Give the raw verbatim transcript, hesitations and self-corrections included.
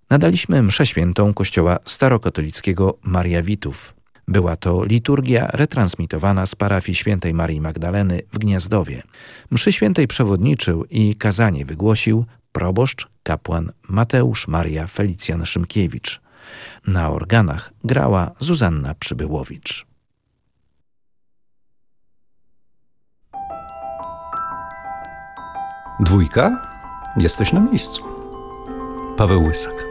nadaliśmy mszę świętą kościoła starokatolickiego Maria Witów. Była to liturgia retransmitowana z parafii Świętej Marii Magdaleny w Gniazdowie. Mszy świętej przewodniczył i kazanie wygłosił proboszcz, kapłan Mateusz Maria Felicjan Szymkiewicz. Na organach grała Zuzanna Przybyłowicz. Dwójka? Jesteś na miejscu. Paweł Łysak.